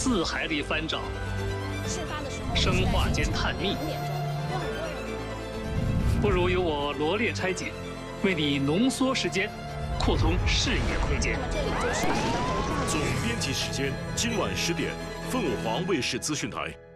四海里翻找， 事发的时候， 生化间探秘， 2点钟，有很多人。 不如由我罗列拆解，为你浓缩时间，扩充视野空间。 那么这里就是总编辑时间今晚10点，凤凰卫视资讯台。